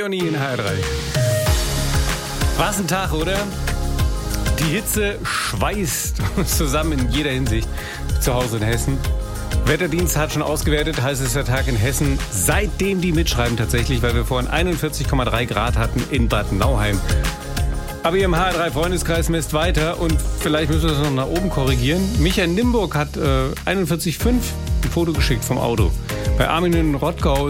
Leonie in HR3. Was ein Tag, oder? Die Hitze schweißt uns zusammen in jeder Hinsicht zu Hause in Hessen. Wetterdienst hat schon ausgewertet, heißester Tag in Hessen, seitdem die mitschreiben tatsächlich, weil wir vorhin 41,3 Grad hatten in Bad Nauheim. Aber ihr im HR3-Freundeskreis messt weiter und vielleicht müssen wir das noch nach oben korrigieren. Michael Nimburg hat 41,5 ein Foto geschickt vom Auto. Bei Armin in Rottgau